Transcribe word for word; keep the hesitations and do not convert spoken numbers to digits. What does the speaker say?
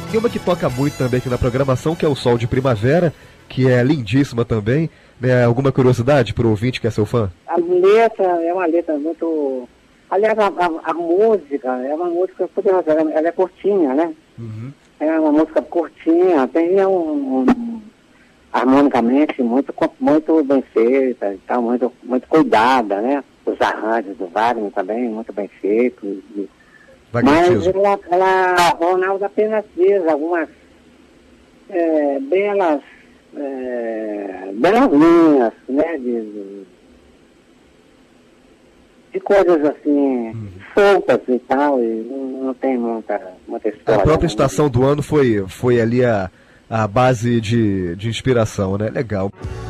Tem uma que toca muito também aqui na programação, que é o Sol de Primavera, que é lindíssima também. Né? Alguma curiosidade para o ouvinte que é seu fã? A letra é uma letra muito... Aliás, a, a, a música é uma música poderosa, ela, ela é curtinha, né? Uhum. É uma música curtinha, tem um, um harmonicamente muito, muito bem feita, tá, muito, muito cuidada, né? Os arranjos do Wagner também, muito bem feitos. Mas ela, ela, o Ronaldo apenas fez algumas é, belas, é, belas linhas, né? De, de, de coisas assim, uhum. soltas e tal, e não, não tem muita, muita história. A própria Estação do Ano foi, foi ali a, a base de, de inspiração, né? Legal.